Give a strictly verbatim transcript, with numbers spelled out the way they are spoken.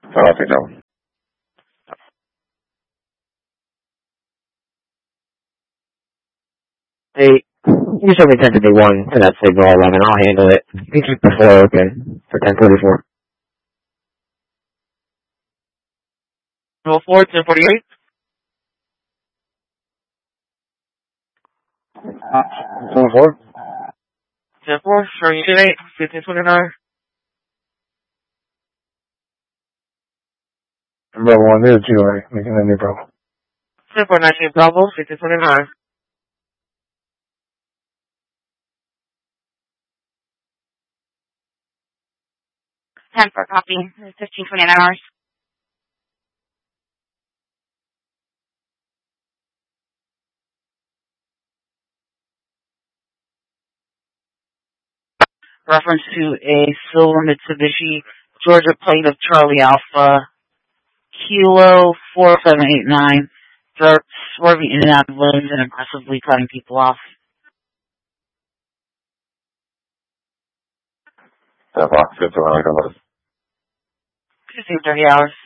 Traffic jam. Hey, you show me ten to be one to that signal eleven. I'll handle it. You keep the floor open for ten forty-four. Roll four, ten forty-eight. ten four? ten four, sure you did eight, fifteen twenty-nine. Bravo one, this is G O A, making that new Bravo. ten four nineteen Bravo, fifteen twenty-nine. ten for copy. fifteen twenty-nine hours. Reference to a silver Mitsubishi Georgia plate of Charlie Alpha Kilo four seven eight nine. Swerving in and out of lanes and aggressively cutting people off. ten four, fifteen, fifteen thirty hours.